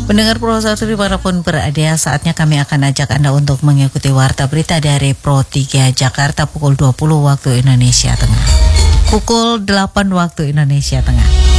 Pendengar Pro 1 dimanapun berada, saatnya kami akan ajak Anda untuk mengikuti Warta Berita dari Pro 3 Jakarta pukul 20 waktu Indonesia Tengah. Pukul 8 waktu Indonesia Tengah.